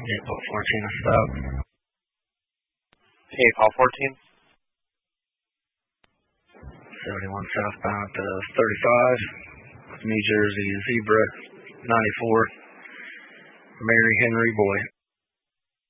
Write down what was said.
Yeah, about 14 a stop. Hey, call 14. 71 southbound to 35. New Jersey Zebra 94. Mary Henry Boy.